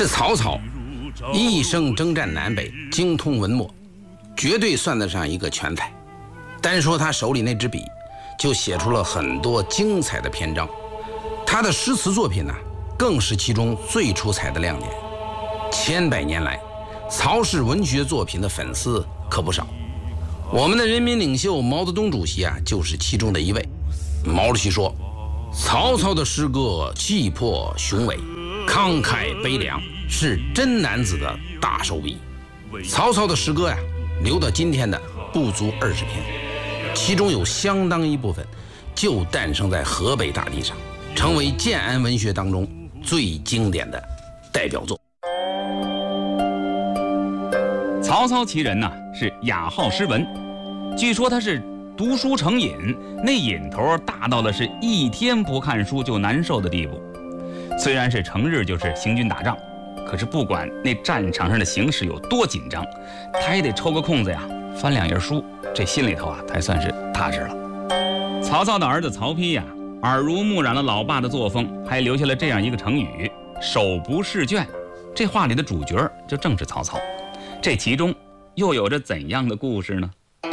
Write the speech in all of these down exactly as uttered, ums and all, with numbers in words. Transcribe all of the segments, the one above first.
这曹操一生征战南北，精通文墨，绝对算得上一个全才。单说他手里那支笔，就写出了很多精彩的篇章。他的诗词作品呢，更是其中最出彩的亮点。千百年来，曹氏文学作品的粉丝可不少。我们的人民领袖毛泽东主席啊，就是其中的一位。毛主席说，曹操的诗歌气魄雄伟，慷慨悲凉，是真男子的大手笔。曹操的诗歌呀、啊，留到今天的不足二十篇，其中有相当一部分就诞生在河北大地上，成为建安文学当中最经典的代表作。 曹操其人呢，是雅好诗文，据说他是读书成瘾，那瘾头大到了是一天不看书就难受的地步。虽然是成日就是行军打仗，可是不管那战场上的形势有多紧张，他也得抽个空子呀，翻两页书，这心里头啊才算是踏实了。曹操的儿子曹丕呀，耳濡目染了老爸的作风，还留下了这样一个成语“手不释卷”。这话里的主角就正是曹操。这其中又有着怎样的故事呢？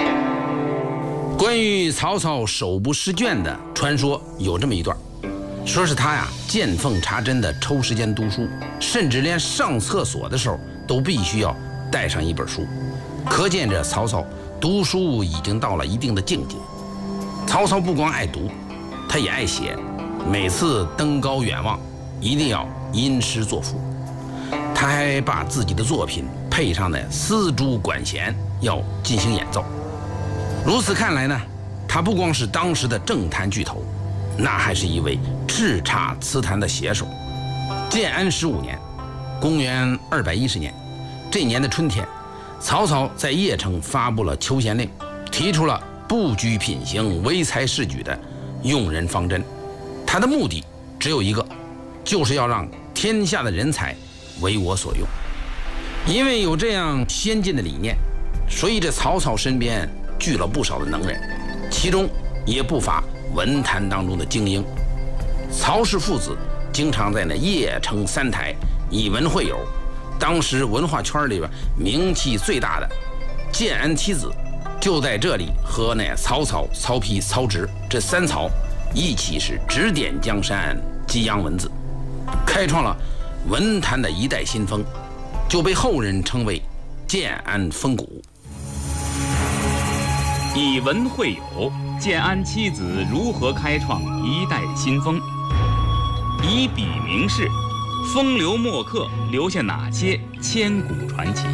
关于曹操手不释卷的传说有这么一段，说是他呀见缝插针的抽时间读书，甚至连上厕所的时候都必须要带上一本书，可见这曹操读书已经到了一定的境界。曹操不光爱读，他也爱写，每次登高远望一定要吟诗作赋。他还把自己的作品配上的丝竹管弦要进行演奏。如此看来呢，他不光是当时的政坛巨头，那还是一位叱咤词坛的写手。建安十五年，公元二百一十年，这年的春天，曹操在邺城发布了求贤令，提出了不拘品行、唯才是举的用人方针。他的目的只有一个，就是要让天下的人才为我所用。因为有这样先进的理念，所以这曹操身边聚了不少的能人，其中也不乏文坛当中的精英。曹氏父子经常在那邺城三台以文会友，当时文化圈里边名气最大的建安七子就在这里和那曹操、曹丕、曹植这三曹一起是指点江山，激扬文字，开创了文坛的一代新风，就被后人称为建安风骨。 以文会友，建安七子如何开创一代新风？以笔名士，风流墨客留下哪些千古传奇？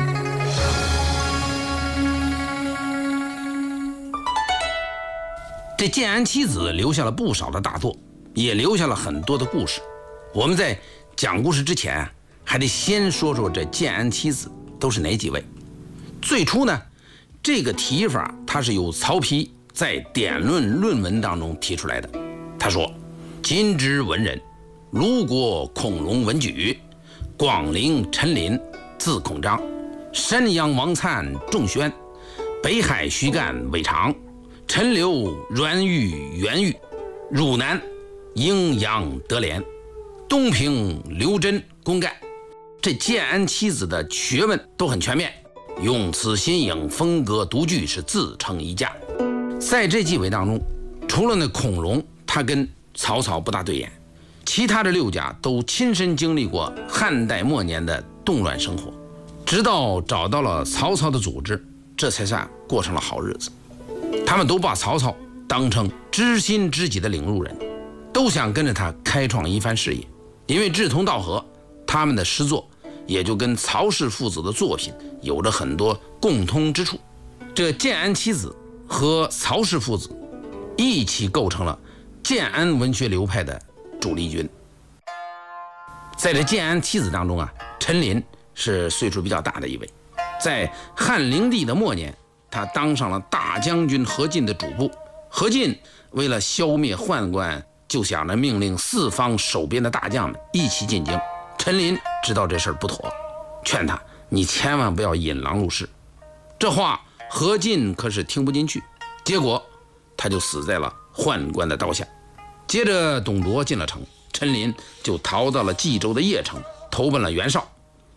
这建安七子留下了不少的大作，也留下了很多的故事。我们在讲故事之前啊，还得先说说这建安七子都是哪几位。最初呢，这个提法它是由曹丕在典论论文当中提出来的。他说，今之文人，鲁国孔融文举，广陵陈琳字孔章，山阳王粲仲宣，北海徐干韦长，陈留阮玉袁玉，汝南应阳德廉，东平刘真公干。这建安七子的学问都很全面，用词新颖，风格独具，是自成一家。在这几位当中，除了那孔融，他跟曹操不大对眼，其他的六家都亲身经历过汉代末年的动乱生活，直到找到了曹操的组织，这才算过上了好日子。他们都把曹操当成知心知己的领路人，都想跟着他开创一番事业。因为志同道合，他们的诗作也就跟曹氏父子的作品有着很多共通之处。这建安七子和曹氏父子一起构成了建安文学流派的主力军。在这建安七子当中啊，陈琳是岁数比较大的一位，在汉灵帝的末年，他当上了大将军何进的主簿。何进为了消灭宦官，就想着命令四方守边的大将们一起进京。陈琳知道这事儿不妥，劝他，你千万不要引狼入室。这话何进可是听不进去，结果他就死在了宦官的刀下。接着董卓进了城，陈琳就逃到了冀州的邺城，投奔了袁绍。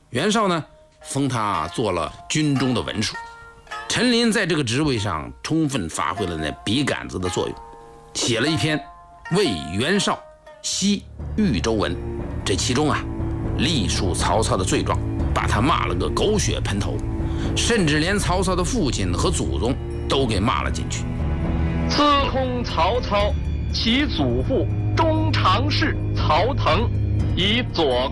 袁绍呢，封他做了军中的文书。陈琳在这个职位上充分发挥了那笔杆子的作用，写了一篇《为袁绍西豫州文》，这其中啊，隶述曹操的罪状，把他骂了个狗血喷头，甚至连曹操的父亲和祖宗都给骂了进去。 司空曹操，其祖父中常侍曹腾，以左